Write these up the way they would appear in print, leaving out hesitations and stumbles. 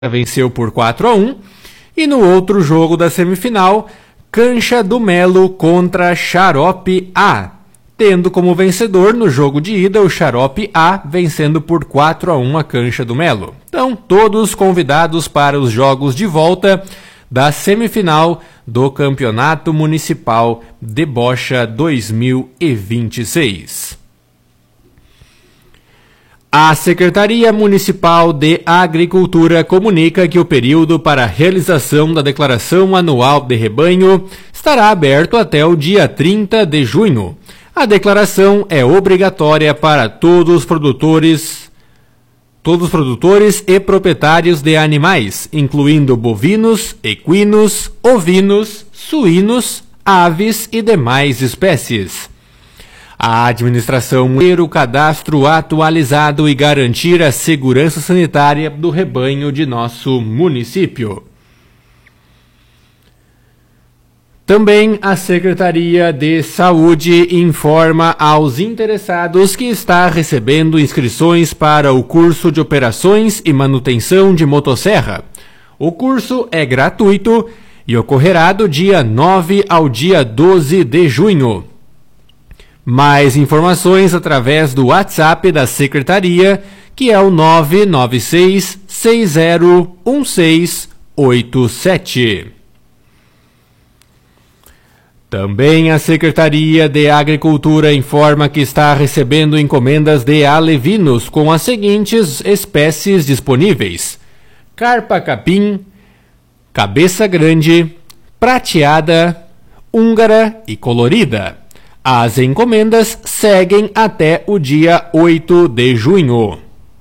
venceu por 4-1. E no outro jogo da semifinal, Cancha do Melo contra Xarope A, tendo como vencedor no jogo de ida o Xarope A, vencendo por 4-1 a Cancha do Melo. Então, todos convidados para os jogos de volta da semifinal do Campeonato Municipal de Bocha 2026. A Secretaria Municipal de Agricultura comunica que o período para a realização da Declaração Anual de Rebanho estará aberto até o dia 30 de junho. A declaração é obrigatória para todos os produtores e proprietários de animais, incluindo bovinos, equinos, ovinos, suínos, aves e demais espécies. A administração ter o cadastro atualizado e garantir a segurança sanitária do rebanho de nosso município. Também a Secretaria de Saúde informa aos interessados que está recebendo inscrições para o curso de operações e manutenção de motosserra. O curso é gratuito e ocorrerá do dia 9 ao dia 12 de junho. Mais informações através do WhatsApp da Secretaria, que é o 996-601687. Também a Secretaria de Agricultura informa que está recebendo encomendas de alevinos com as seguintes espécies disponíveis: carpa-capim, cabeça grande, prateada, húngara e colorida. As encomendas seguem até o dia 8 de junho.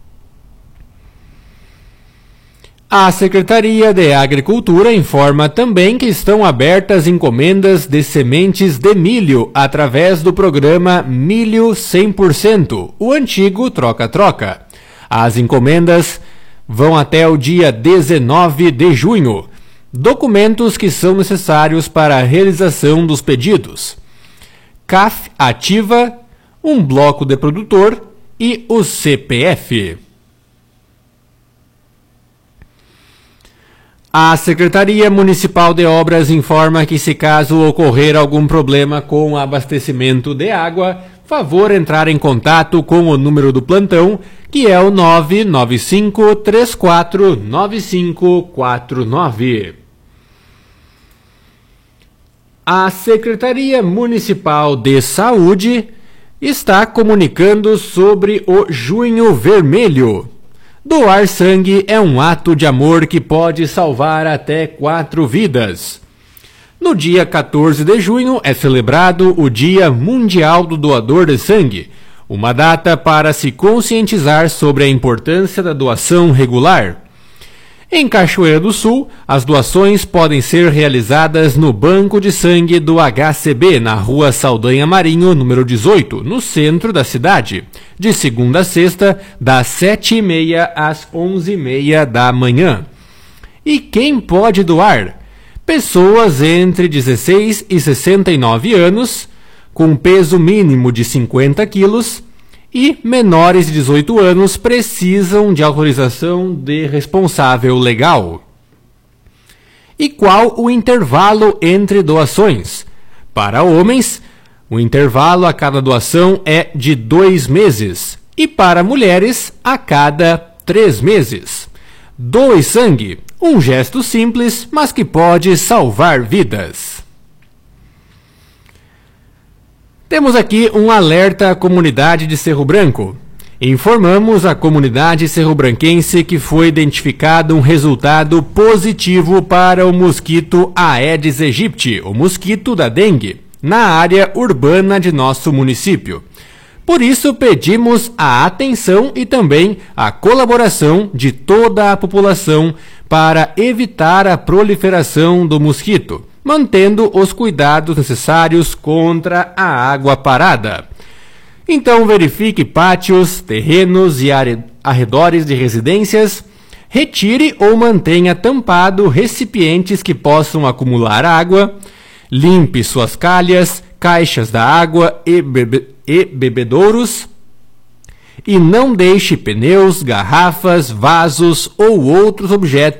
A Secretaria de Agricultura informa também que estão abertas encomendas de sementes de milho através do programa Milho 100%, o antigo Troca-Troca. As encomendas vão até o dia 19 de junho. Documentos que são necessários para a realização dos pedidos: CAF ativa, um bloco de produtor e o CPF. A Secretaria Municipal de Obras informa que, se caso ocorrer algum problema com o abastecimento de água, favor entrar em contato com o número do plantão, que é o 995-349549. A Secretaria Municipal de Saúde está comunicando sobre o Junho Vermelho. Doar sangue é um ato de amor que pode salvar até 4 vidas. No dia 14 de junho é celebrado o Dia Mundial do Doador de Sangue, uma data para se conscientizar sobre a importância da doação regular. Em Cachoeira do Sul, as doações podem ser realizadas no Banco de Sangue do HCB, na Rua Saldanha Marinho, número 18, no centro da cidade, de segunda a sexta, das 7h30 às 11h30 da manhã. E quem pode doar? Pessoas entre 16 e 69 anos, com peso mínimo de 50 quilos, e menores de 18 anos precisam de autorização de responsável legal. E qual o intervalo entre doações? Para homens, o intervalo a cada doação é de 2 meses, e para mulheres, a cada 3 meses. Doe sangue, um gesto simples, mas que pode salvar vidas. Temos aqui um alerta à comunidade de Cerro Branco. Informamos à comunidade cerro-branquense que foi identificado um resultado positivo para o mosquito Aedes aegypti, o mosquito da dengue, na área urbana de nosso município. Por isso, pedimos a atenção e também a colaboração de toda a população para evitar a proliferação do mosquito, mantendo os cuidados necessários contra a água parada. Então verifique pátios, terrenos e arredores de residências, retire ou mantenha tampado recipientes que possam acumular água, limpe suas calhas, caixas da água e bebedouros, e não deixe pneus, garrafas, vasos ou outros objetos